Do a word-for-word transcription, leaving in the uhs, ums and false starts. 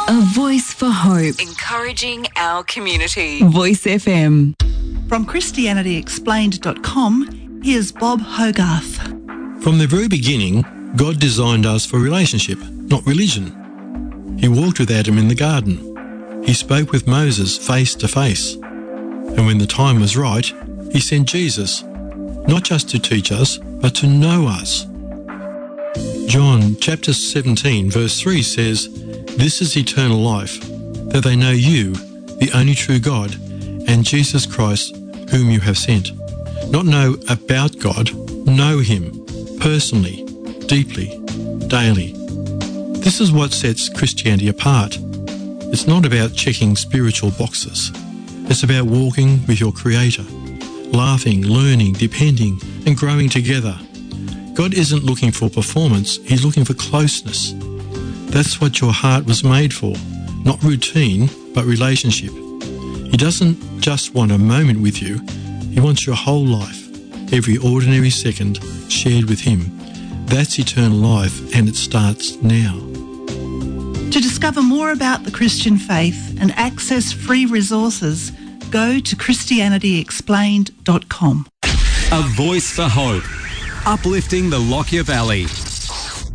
A voice for hope. Encouraging our community. Voice F M. From Christianity Explained dot com, here's Bob Hogarth. From the very beginning, God designed us for relationship, not religion. He walked with Adam in the garden. He spoke with Moses face to face. And when the time was right, he sent Jesus, not just to teach us, but to know us. John chapter seventeen verse three says, "This is eternal life, that they know you, the only true God, and Jesus Christ, whom you have sent." Not know about God, know him, personally, deeply, daily. This is what sets Christianity apart. It's not about checking spiritual boxes. It's about walking with your Creator, laughing, learning, depending, and growing together. God isn't looking for performance, he's looking for closeness. That's what your heart was made for, not routine, but relationship. He doesn't just want a moment with you, he wants your whole life, every ordinary second shared with him. That's eternal life, and it starts now. To discover more about the Christian faith and access free resources, go to Christianity Explained dot com. A voice for hope, uplifting the Lockyer Valley.